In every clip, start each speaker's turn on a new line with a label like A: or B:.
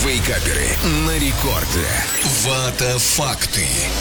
A: Вейкаперы на рекорде. Вата факты.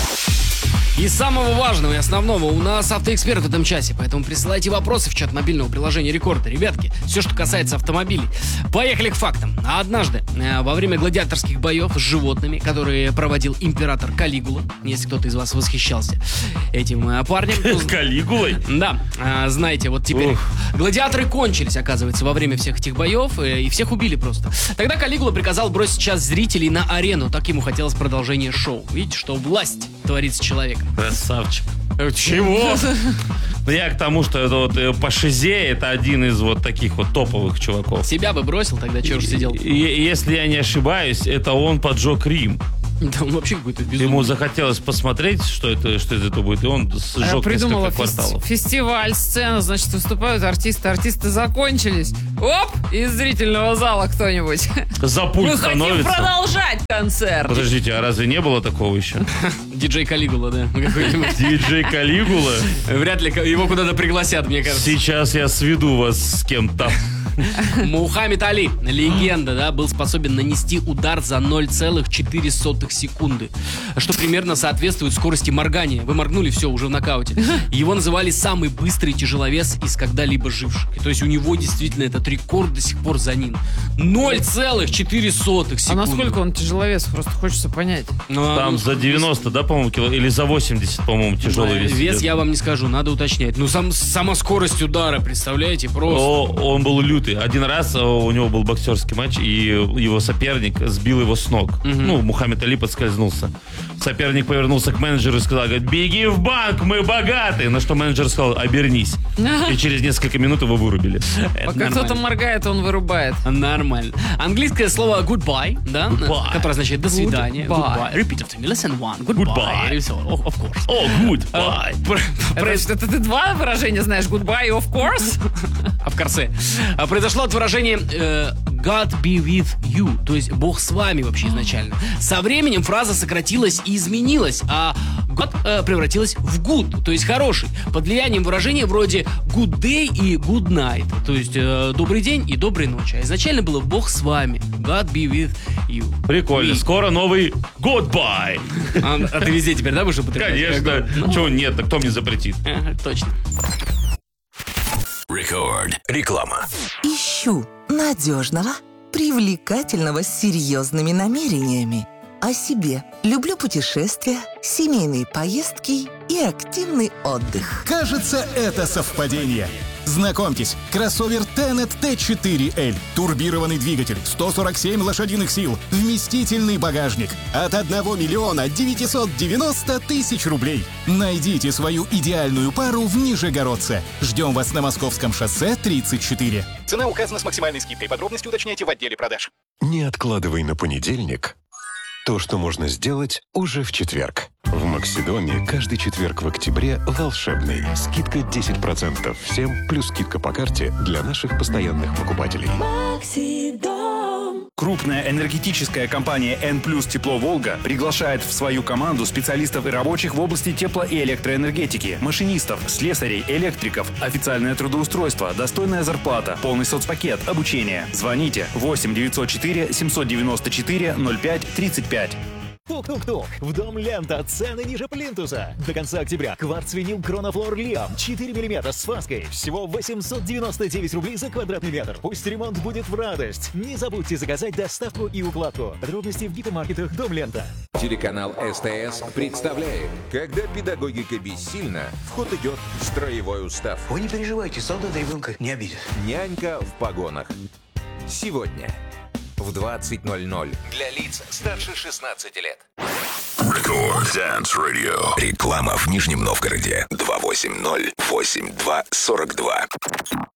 B: Из самого важного и основного у нас автоэксперт в этом часе, поэтому присылайте вопросы в чат мобильного приложения Рекорда. Ребятки, все, что касается автомобилей. Поехали к фактам. Однажды, во время гладиаторских боев с животными, которые проводил император Калигула, если кто-то из вас восхищался этим парнем.
C: Калигулой?
B: Да, знаете, вот теперь гладиаторы кончились, оказывается, во время всех этих боев, и всех убили просто. Тогда Калигула приказал бросить часть зрителей на арену, так ему хотелось продолжения шоу. Видите, что власть творит с человеком.
C: Красавчик.
B: Чего?
C: Ну, я к тому, что это вот по шизе это один из вот таких вот топовых чуваков.
B: Себя бы бросил, тогда чего же сидел?
C: И если я не ошибаюсь, это он поджег Рим.
B: Да он вообще какой-то безумный.
C: Ему захотелось посмотреть, что из этого будет, и он сжег
D: придумала
C: несколько кварталов.
D: фестиваль, сцена, значит, выступают артисты закончились. Оп, из зрительного зала кто-нибудь.
C: За пульт
D: Мы хотим
C: становится.
D: продолжать концерт.
C: Подождите, а разве не было такого еще?
B: Диджей Калигула, да? Какой-нибудь.
C: Диджей Калигула?
B: Вряд ли его куда-то пригласят, мне кажется.
C: Сейчас я сведу вас с кем-то.
B: Мухаммед Али, легенда, да, был способен нанести удар за 0,04 секунды, что примерно соответствует скорости моргания. Вы моргнули, все, уже в нокауте. Его называли самый быстрый тяжеловес из когда-либо живших. То есть у него действительно этот рекорд до сих пор за ним. 0,04 секунды.
D: А насколько он тяжеловес? Просто хочется понять.
C: Там за 90, да, по-моему, кило? Или за 80, по-моему, тяжелый вес.
B: Вес
C: идет.
B: я вам не скажу, надо уточнять. Ну, сама скорость удара, представляете, просто.
C: Он был лютый. Один раз у него был боксерский матч, и его соперник сбил его с ног. Ну, Мухаммед Али подскользнулся. Соперник повернулся к менеджеру и сказал, говорит, беги в банк, мы богаты. На что менеджер сказал, обернись. И через несколько минут его вырубили.
D: Пока кто-то моргает, он вырубает.
B: Нормально. Английское слово goodbye, да?
C: Goodbye.
B: Которое означает до свидания.
D: Goodbye.
B: Repeat after me. Listen one. Goodbye.
C: Goodbye.
B: Of course.
C: О, goodbye.
D: Это ты два выражения знаешь? Goodbye, of course.
B: А в корсе. Произошло от выражения God be with you, то есть Бог с вами вообще изначально. Со временем фраза сократилась и изменилась, а God превратилась в good, то есть хороший, под влиянием выражения вроде good day и good night, то есть добрый день и доброй ночи. А изначально было Бог с вами, God be with you.
C: Прикольно. Скоро новый goodbye.
B: А ты везде теперь, да, будешь употреблять?
C: Конечно. Чего нет, да кто мне запретит?
B: Точно.
A: Рекорд. Реклама.
E: Ищу надежного, привлекательного с серьезными намерениями. О себе. Люблю путешествия, семейные поездки и активный отдых.
F: Кажется, это совпадение. Знакомьтесь, кроссовер Tenet T4L. Турбированный двигатель, 147 лошадиных сил, вместительный багажник. От 1 миллиона 990 тысяч рублей. Найдите свою идеальную пару в Нижегородце. Ждем вас на Московском шоссе 34. Цена указана с максимальной скидкой. Подробности уточняйте в отделе продаж.
G: Не откладывай на понедельник то, что можно сделать уже в четверг. В Максидоме каждый четверг в октябре волшебный. Скидка 10% всем, плюс скидка по карте для наших постоянных покупателей.
H: Крупная энергетическая компания N+ Тепло Волга приглашает в свою команду специалистов и рабочих в области тепло- и электроэнергетики, машинистов, слесарей, электриков, официальное трудоустройство, достойная зарплата, полный соцпакет, обучение. Звоните 8 904 794 05 35.
I: Тук-тук-тук. В Дом Лента цены ниже плинтуса. До конца октября кварц-винил Кронофлор Лиам 4 мм с фаской. Всего 899 рублей за квадратный метр. Пусть ремонт будет в радость. Не забудьте заказать доставку и укладку. Подробности в гипермаркетах Дом Лента.
J: Телеканал СТС представляет, когда педагогика бессильна, в ход идет строевой устав.
K: Вы не переживайте, солдат ребенка не обидит.
J: Нянька в погонах. Сегодня в 20:00 для лиц старше 16 лет.
A: Рекорд Dance Radio. Реклама в Нижнем Новгороде. 280-82-42.